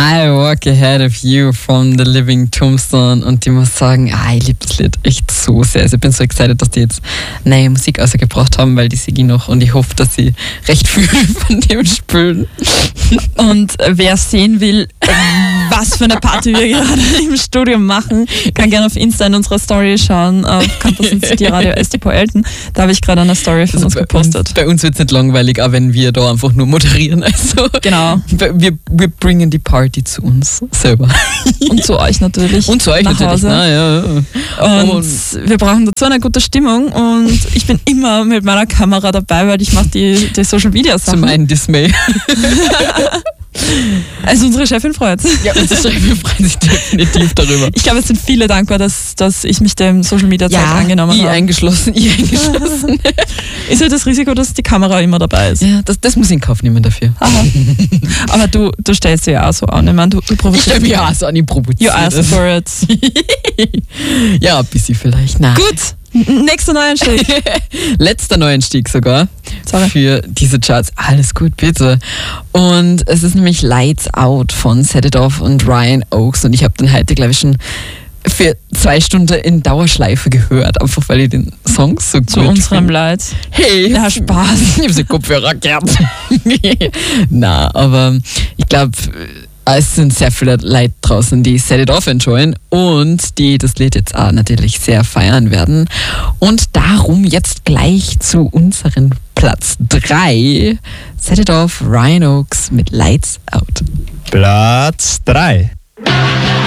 I Walk Ahead of You from The Living Tombstone. Und ich muss sagen, ich liebe das Lied echt so sehr. Also ich bin so excited, dass die jetzt neue Musik rausgebracht haben, weil die sehe ich noch und ich hoffe, dass sie recht viel von dem spielen. Und wer sehen will, was für eine Party wir gerade im Studio machen, kann gerne auf Insta in unserer Story schauen, auf Campus City Radio STPO Elten. Da habe ich gerade eine Story von uns gepostet. Bei uns wird es nicht langweilig, auch wenn wir da einfach nur moderieren. Also genau. Wir bringen die Party zu uns selber. Und zu euch natürlich. Und zu euch nach natürlich. Hause. Und wir brauchen dazu eine gute Stimmung und ich bin immer mit meiner Kamera dabei, weil ich mache die Social Media Sachen. Zum einen Dismay. Also unsere Chefin freut sich. Ja, unsere Chefin freut sich definitiv darüber. Ich glaube, es sind viele dankbar, dass ich mich dem Social Media Zeug angenommen habe. Eingeschlossen. Ist halt das Risiko, dass die Kamera immer dabei ist. Ja, das muss ich in Kauf nehmen dafür. Aha. Aber du stellst dich ja auch so an. Ich meine, du provozierst. Ich stelle mich ja auch so an, ich provoziere. You asked for it. Ja, ein bisschen vielleicht. Nein. Gut. Nächster Neueinstieg. Letzter Neueinstieg sogar. Sorry. Für diese Charts. Alles gut, bitte. Und es ist nämlich Lights Out von Set It Off und Ryan Oakes. Und ich habe den heute, glaube ich, schon für 2 Stunden in Dauerschleife gehört. Einfach weil ich den Song so gut finde. Zu unserem Leid. Hey. Ja, Spaß. Ich habe so Kopfhörer gehört. Na, aber ich glaube, es sind sehr viele Leute draußen, die Set It Off enjoyen und die das Lied jetzt auch natürlich sehr feiern werden. Und darum jetzt gleich zu unserem Platz 3. Set It Off, Ryan Oakes mit Lights Out. Platz 3.